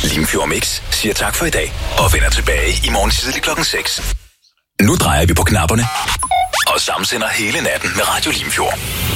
Limfjord Mix siger tak for i dag og vender tilbage i morgen tidlig klokken 6. Nu drejer vi på knapperne og samsender hele natten med Radio Limfjord.